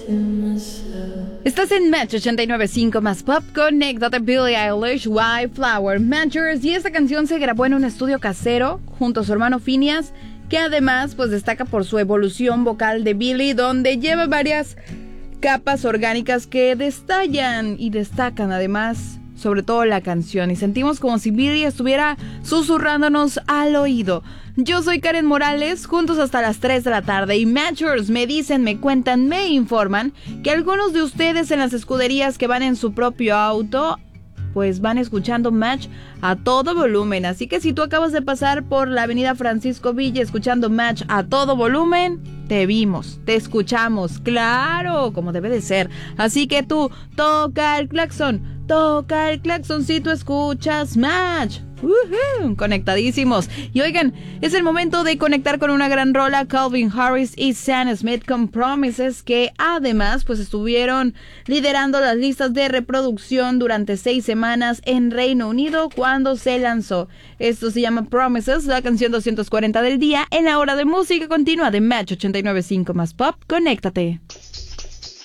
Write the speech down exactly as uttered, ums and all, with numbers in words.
Estás en Match ochenta y nueve punto cinco más Pop. Conéctate, Billie Eilish, White Flower Matchers. Y esta canción se grabó en un estudio casero junto a su hermano Phineas, que además pues destaca por su evolución vocal de Billie, donde lleva varias capas orgánicas que destallan y destacan además sobre todo la canción, y sentimos como si Billie estuviera susurrándonos al oído. Yo soy Karen Morales, juntos hasta las tres de la tarde, y Matchers me dicen, me cuentan, me informan que algunos de ustedes en las escuderías que van en su propio auto pues van escuchando Match a todo volumen. Así que si tú acabas de pasar por la avenida Francisco Villa escuchando Match a todo volumen, te vimos, te escuchamos, claro, como debe de ser. Así que tú, toca el claxon, toca el claxon si tú escuchas Match. Uh-huh, conectadísimos. Y oigan, es el momento de conectar con una gran rola, Calvin Harris y Sam Smith con Promises, que además pues estuvieron liderando las listas de reproducción durante seis semanas en Reino Unido cuando se lanzó. Esto se llama Promises, la canción doscientos cuarenta del día en la hora de música continua de Match ochenta y nueve punto cinco más Pop. Conéctate.